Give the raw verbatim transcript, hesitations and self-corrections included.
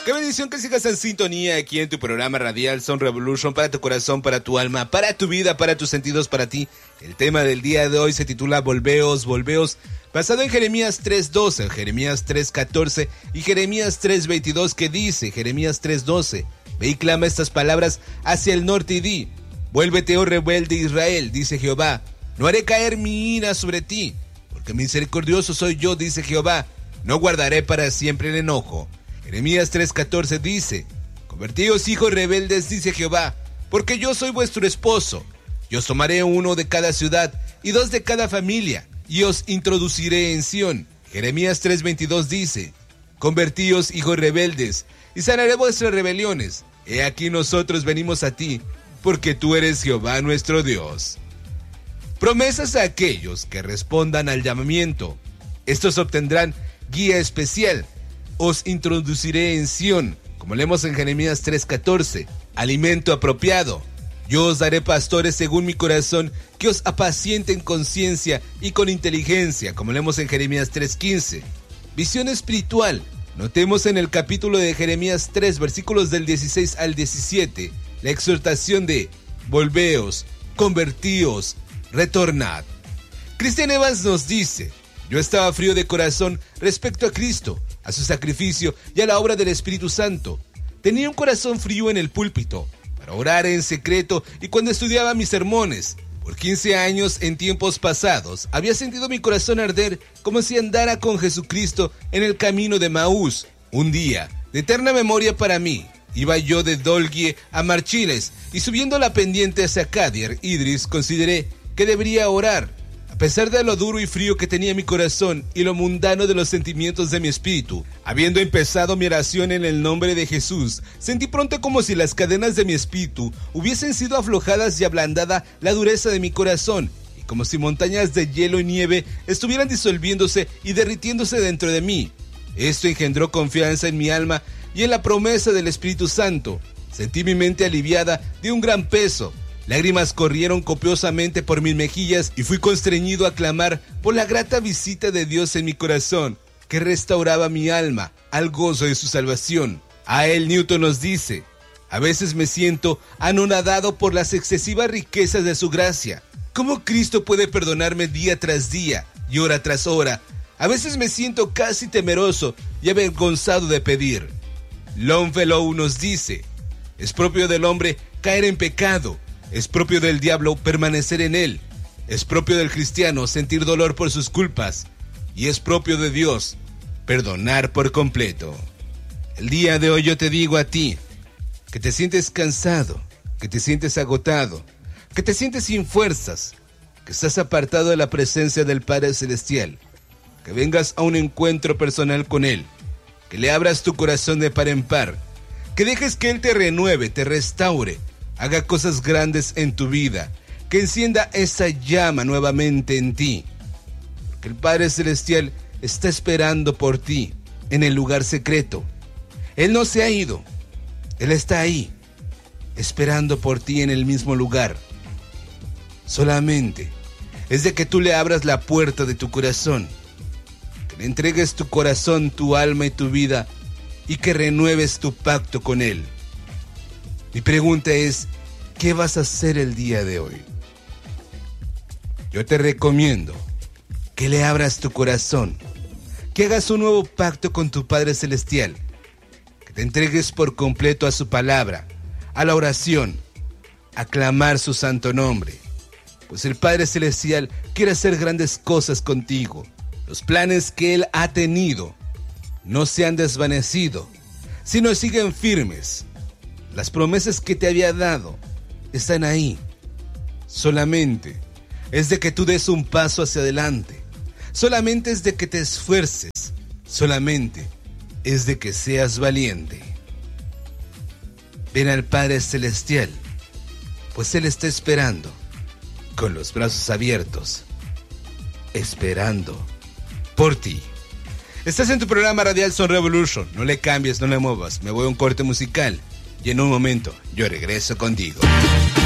Qué bendición que sigas en sintonía aquí en tu programa radial Son Revolution, para tu corazón, para tu alma, para tu vida, para tus sentidos, para ti. El tema del día de hoy se titula Volveos, Volveos, basado en Jeremías tres doce, Jeremías tres catorce y Jeremías tres veintidós, que dice, Jeremías tres doce, ve y clama estas palabras hacia el norte y di, vuélvete, oh rebelde Israel, dice Jehová, no haré caer mi ira sobre ti, porque misericordioso soy yo, dice Jehová, no guardaré para siempre el enojo. Jeremías tres catorce dice, convertíos hijos rebeldes, dice Jehová, porque yo soy vuestro esposo. Yo os tomaré uno de cada ciudad y dos de cada familia, y os introduciré en Sión. Jeremías tres veintidós dice, convertíos hijos rebeldes, y sanaré vuestras rebeliones. He aquí nosotros venimos a ti, porque tú eres Jehová nuestro Dios. Promesas a aquellos que respondan al llamamiento. Estos obtendrán guía especial. Os introduciré en Sión, como leemos en Jeremías tres catorce, alimento apropiado. Yo os daré pastores según mi corazón, que os apacienten con ciencia y con inteligencia, como leemos en Jeremías tres quince. Visión espiritual. Notemos en el capítulo de Jeremías tres, versículos del dieciséis al diecisiete, la exhortación de volveos, convertíos, retornad. Cristian Evans nos dice, yo estaba frío de corazón respecto a Cristo, a su sacrificio y a la obra del Espíritu Santo. Tenía un corazón frío en el púlpito, para orar en secreto y cuando estudiaba mis sermones. Por quince años en tiempos pasados, había sentido mi corazón arder como si andara con Jesucristo en el camino de Maús. Un día, de eterna memoria para mí, iba yo de Dolgie a Marchiles y subiendo la pendiente hacia Cadier Idris, consideré que debería orar. A pesar de lo duro y frío que tenía mi corazón y lo mundano de los sentimientos de mi espíritu, habiendo empezado mi oración en el nombre de Jesús, sentí pronto como si las cadenas de mi espíritu hubiesen sido aflojadas y ablandada la dureza de mi corazón, y como si montañas de hielo y nieve estuvieran disolviéndose y derritiéndose dentro de mí. Esto engendró confianza en mi alma y en la promesa del Espíritu Santo. Sentí mi mente aliviada de un gran peso. Lágrimas corrieron copiosamente por mis mejillas y fui constreñido a clamar por la grata visita de Dios en mi corazón, que restauraba mi alma al gozo de su salvación. A él Newton nos dice, a veces me siento anonadado por las excesivas riquezas de su gracia. ¿Cómo Cristo puede perdonarme día tras día y hora tras hora? A veces me siento casi temeroso y avergonzado de pedir. Longfellow nos dice, es propio del hombre caer en pecado. Es propio del diablo permanecer en él. Es propio del cristiano sentir dolor por sus culpas. Y es propio de Dios perdonar por completo. El día de hoy yo te digo a ti, que te sientes cansado, que te sientes agotado, que te sientes sin fuerzas, que estás apartado de la presencia del Padre Celestial, que vengas a un encuentro personal con Él, que le abras tu corazón de par en par, que dejes que Él te renueve, te restaure, haga cosas grandes en tu vida, que encienda esa llama nuevamente en ti. Porque el Padre Celestial está esperando por ti en el lugar secreto. Él no se ha ido. Él está ahí, esperando por ti en el mismo lugar. Solamente es de que tú le abras la puerta de tu corazón, que le entregues tu corazón, tu alma y tu vida, y que renueves tu pacto con Él. Mi pregunta es, ¿qué vas a hacer el día de hoy? Yo te recomiendo que le abras tu corazón, que hagas un nuevo pacto con tu Padre Celestial, que te entregues por completo a su palabra, a la oración, a clamar su santo nombre, pues el Padre Celestial quiere hacer grandes cosas contigo. Los planes que Él ha tenido no se han desvanecido, sino siguen firmes. Las promesas que te había dado están ahí. Solamente es de que tú des un paso hacia adelante. Solamente es de que te esfuerces. Solamente es de que seas valiente. Ven al Padre Celestial, pues Él está esperando, con los brazos abiertos, esperando por ti. Estás en tu programa radial Son Revolution. No le cambies, no le muevas. Me voy a un corte musical y en un momento yo regreso contigo.